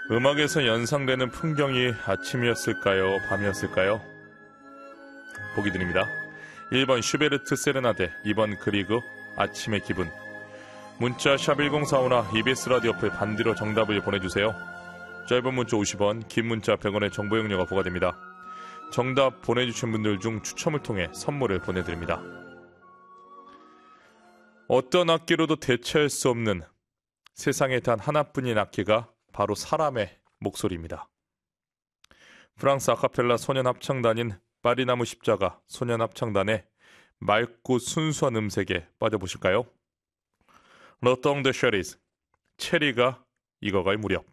음악에서 연상되는 풍경이 아침이었을까요? 밤이었을까요? 보기 드립니다. 1번 슈베르트 세레나데, 2번 그리그 아침의 기분. 문자 샵 1045나 EBS 라디오 어플 반디로 정답을 보내주세요. 짧은 문자 50원, 긴 문자 100원의 정보 이용료가 부과됩니다. 정답 보내주신 분들 중 추첨을 통해 선물을 보내드립니다. 어떤 악기로도 대체할 수 없는 세상에 단 하나뿐인 악기가 바로 사람의 목소리입니다. 프랑스 아카펠라 소년합창단인 파리나무 십자가 소년합창단의 맑고 순수한 음색에 빠져보실까요? Le Temps des Chéris, 체리가 익어갈 무렵.